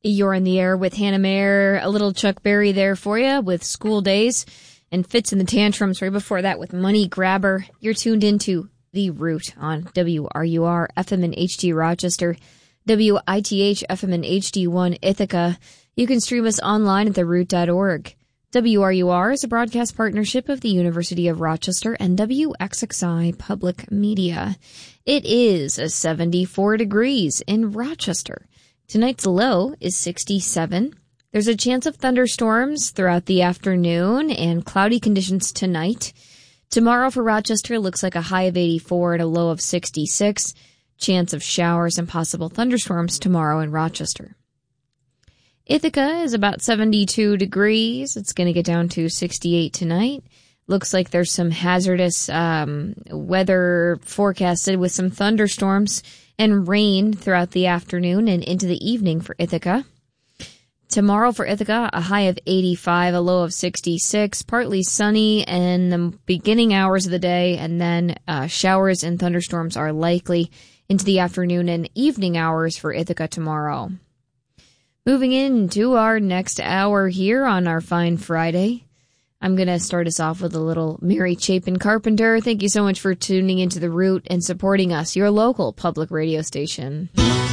You're in the air with Hannah Mayer, a little Chuck Berry there for you with School Days, and Fits in the Tantrums right before that with Money Grabber. You're tuned into The Root on WRUR FM in HD Rochester, WITH FM in HD1 Ithaca. You can stream us online at theroot.org. WRUR is a broadcast partnership of the University of Rochester and WXXI Public Media. It is 74 degrees in Rochester. Tonight's low is 67. There's a chance of thunderstorms throughout the afternoon and cloudy conditions tonight. Tomorrow for Rochester looks like a high of 84 and a low of 66. Chance of showers and possible thunderstorms tomorrow in Rochester. Ithaca is about 72 degrees. It's going to get down to 68 tonight. Looks like there's some hazardous weather forecasted with some thunderstorms and rain throughout the afternoon and into the evening for Ithaca. Tomorrow for Ithaca, a high of 85, a low of 66, partly sunny in the beginning hours of the day, and then showers and thunderstorms are likely into the afternoon and evening hours for Ithaca tomorrow. Moving into our next hour here on our fine Friday, I'm going to start us off with a little Mary Chapin Carpenter. Thank you so much for tuning into The Root and supporting us, your local public radio station.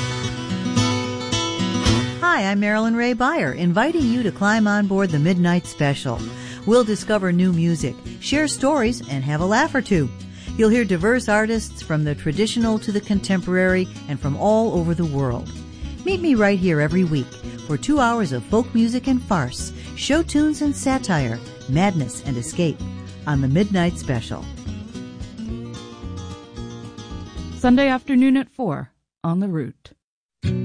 Hi, I'm Marilyn Ray Beyer, inviting you to climb on board the Midnight Special. We'll discover new music, share stories, and have a laugh or two. You'll hear diverse artists from the traditional to the contemporary and from all over the world. Meet me right here every week for 2 hours of folk music and farce, show tunes and satire, madness and escape on the Midnight Special. Sunday afternoon at 4 on The Root.